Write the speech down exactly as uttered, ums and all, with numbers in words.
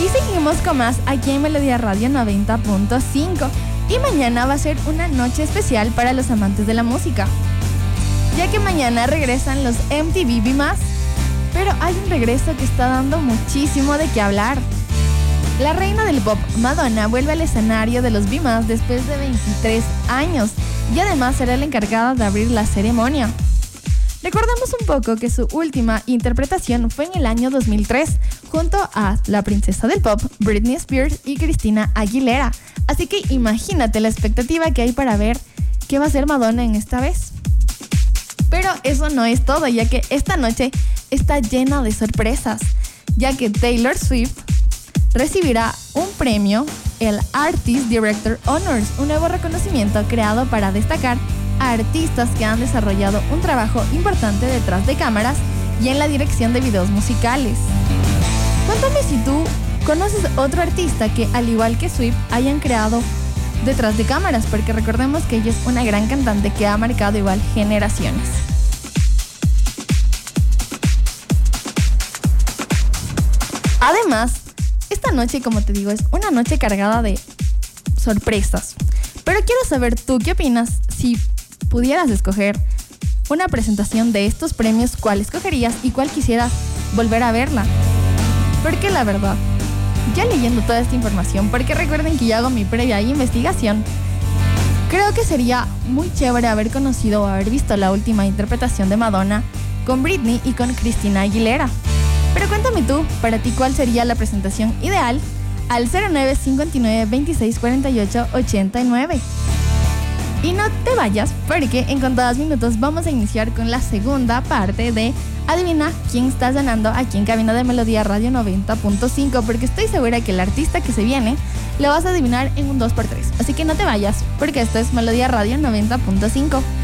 seguimos con más aquí en Melodía Radio noventa punto cinco. Y mañana va a ser una noche especial para los amantes de la música, ya que mañana regresan los M T V V más. Pero hay un regreso que está dando muchísimo de qué hablar. La reina del pop, Madonna, vuelve al escenario de los V más después de veintitrés años y además será la encargada de abrir la ceremonia. Recordamos un poco que su última interpretación fue en el año dos mil tres, junto a la princesa del pop, Britney Spears y Christina Aguilera. Así que imagínate la expectativa que hay para ver qué va a hacer Madonna en esta vez. Pero eso no es todo, ya que esta noche está llena de sorpresas, ya que Taylor Swift recibirá un premio, el Artist Director Honors, un nuevo reconocimiento creado para destacar a artistas que han desarrollado un trabajo importante detrás de cámaras y en la dirección de videos musicales. Cuéntame si tú conoces otro artista que, al igual que Swift, hayan creado detrás de cámaras, porque recordemos que ella es una gran cantante que ha marcado igual generaciones. Además, esta noche, como te digo, es una noche cargada de sorpresas. Pero quiero saber tú qué opinas. Si pudieras escoger una presentación de estos premios, ¿cuál escogerías y cuál quisieras volver a verla? Porque la verdad, ya leyendo toda esta información, porque recuerden que yo hago mi previa investigación, creo que sería muy chévere haber conocido o haber visto la última interpretación de Madonna con Britney y con Christina Aguilera. Pero cuéntame tú, para ti, ¿cuál sería la presentación ideal? Al cero nueve cincuenta y nueve veintiséis cuarenta y ocho ochenta y nueve. Y no te vayas, porque en contados minutos vamos a iniciar con la segunda parte de Adivina quién está sonando aquí en cabina de Melodía Radio noventa punto cinco, porque estoy segura que el artista que se viene lo vas a adivinar en un dos por tres. Así que no te vayas, porque esto es Melodía Radio noventa punto cinco.